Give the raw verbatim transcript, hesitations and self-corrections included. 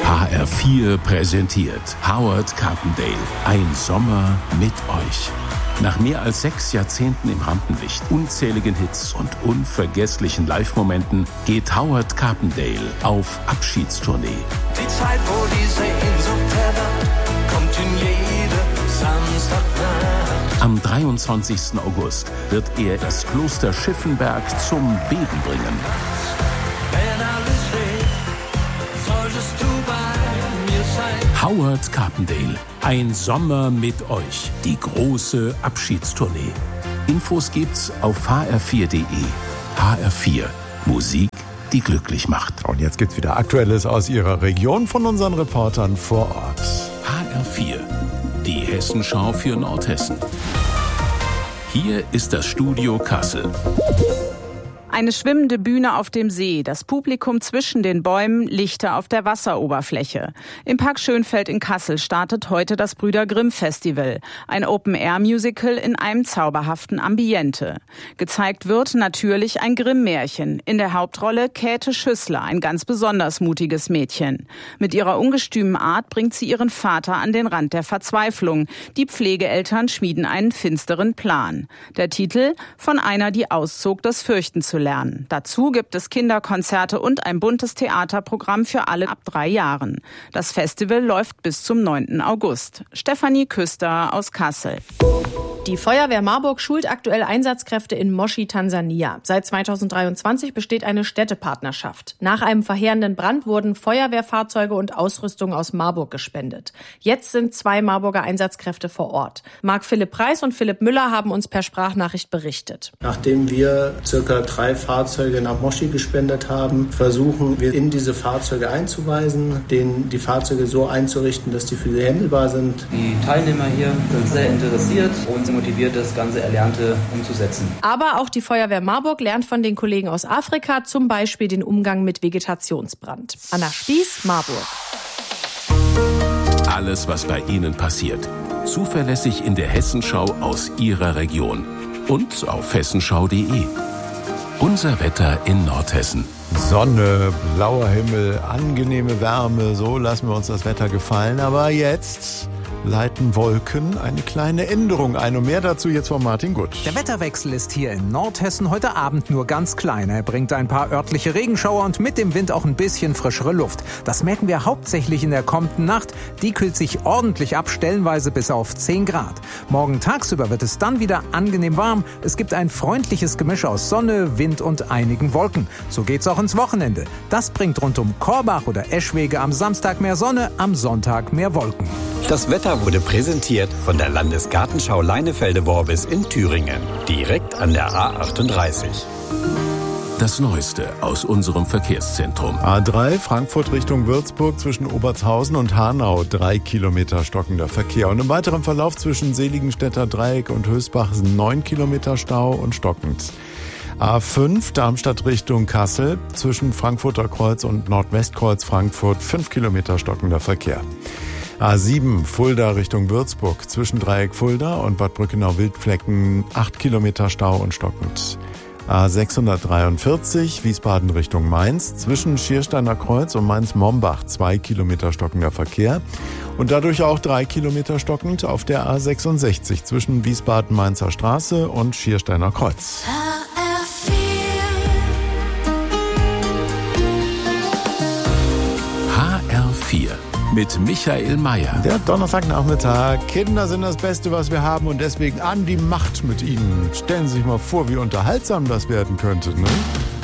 H R vier präsentiert Howard Carpendale. Ein Sommer mit euch. Nach mehr als sechs Jahrzehnten im Rampenlicht, unzähligen Hits und unvergesslichen Live-Momenten geht Howard Carpendale auf Abschiedstournee. Die Zeit, wo diese Sehnsucht erwacht, kommt in jede Samstagnacht. Am dreiundzwanzigsten August wird er das Kloster Schiffenberg zum Beben bringen. Wenn alles steht, solltest du bei mir sein. Howard Carpendale. Ein Sommer mit euch. Die große Abschiedstournee. Infos gibt's auf h r vier punkt d e. H R vier. Musik, die glücklich macht. Und jetzt gibt's wieder Aktuelles aus Ihrer Region von unseren Reportern vor Ort. H R vier. Die Hessenschau für Nordhessen. Hier ist das Studio Kassel. Eine schwimmende Bühne auf dem See, das Publikum zwischen den Bäumen, Lichter auf der Wasseroberfläche. Im Park Schönfeld in Kassel startet heute das Brüder Grimm Festival, ein Open-Air-Musical in einem zauberhaften Ambiente. Gezeigt wird natürlich ein Grimm-Märchen, in der Hauptrolle Käthe Schüssler, ein ganz besonders mutiges Mädchen. Mit ihrer ungestümen Art bringt sie ihren Vater an den Rand der Verzweiflung. Die Pflegeeltern schmieden einen finsteren Plan. Der Titel: Von einer, die auszog, das Fürchten zu lernen. Dazu gibt es Kinderkonzerte und ein buntes Theaterprogramm für alle ab drei Jahren. Das Festival läuft bis zum neunten August. Stefanie Küster aus Kassel. Die Feuerwehr Marburg schult aktuell Einsatzkräfte in Moshi, Tansania. Seit zweitausenddreiundzwanzig besteht eine Städtepartnerschaft. Nach einem verheerenden Brand wurden Feuerwehrfahrzeuge und Ausrüstung aus Marburg gespendet. Jetzt sind zwei Marburger Einsatzkräfte vor Ort. Marc-Philipp Preis und Philipp Müller haben uns per Sprachnachricht berichtet. Nachdem wir circa drei Fahrzeuge nach Moshi gespendet haben, versuchen wir in diese Fahrzeuge einzuweisen, denen die Fahrzeuge so einzurichten, dass die für sie händelbar sind. Die Teilnehmer hier sind sehr interessiert und motiviert, das ganze Erlernte umzusetzen. Aber auch die Feuerwehr Marburg lernt von den Kollegen aus Afrika, zum Beispiel den Umgang mit Vegetationsbrand. Anna Spieß, Marburg. Alles, was bei Ihnen passiert. Zuverlässig in der Hessenschau aus Ihrer Region. Und auf hessenschau punkt d e. Unser Wetter in Nordhessen. Sonne, blauer Himmel, angenehme Wärme, so lassen wir uns das Wetter gefallen. Aber jetzt leiten Wolken eine kleine Änderung ein. Und mehr dazu jetzt von Martin Gutsch. Der Wetterwechsel ist hier in Nordhessen heute Abend nur ganz klein. Er bringt ein paar örtliche Regenschauer und mit dem Wind auch ein bisschen frischere Luft. Das merken wir hauptsächlich in der kommenden Nacht. Die kühlt sich ordentlich ab, stellenweise bis auf zehn Grad. Morgen tagsüber wird es dann wieder angenehm warm. Es gibt ein freundliches Gemisch aus Sonne, Wind und einigen Wolken. So geht's auch ins Wochenende. Das bringt rund um Korbach oder Eschwege am Samstag mehr Sonne, am Sonntag mehr Wolken. Das Wetter wurde präsentiert von der Landesgartenschau Leinefelde-Worbis in Thüringen, direkt an der A achtunddreißig. Das Neueste aus unserem Verkehrszentrum. A drei, Frankfurt Richtung Würzburg zwischen Obertshausen und Hanau. Drei Kilometer stockender Verkehr. Und im weiteren Verlauf zwischen Seligenstädter Dreieck und Hösbach neun Kilometer Stau und stockend. A fünf, Darmstadt Richtung Kassel zwischen Frankfurter Kreuz und Nordwestkreuz Frankfurt. fünf Kilometer stockender Verkehr. A sieben, Fulda Richtung Würzburg zwischen Dreieck Fulda und Bad Brückenau-Wildflecken. acht Kilometer Stau und stockend. A sechshundertdreiundvierzig, Wiesbaden Richtung Mainz, zwischen Schiersteiner Kreuz und Mainz-Mombach, zwei Kilometer stockender Verkehr. Und dadurch auch drei Kilometer stockend auf der A sechsundsechzig zwischen Wiesbaden-Mainzer Straße und Schiersteiner Kreuz. H R vier. Mit Michael Mayer. Der Donnerstagnachmittag. Kinder sind das Beste, was wir haben, und deswegen an die Macht mit ihnen. Stellen Sie sich mal vor, wie unterhaltsam das werden könnte, ne?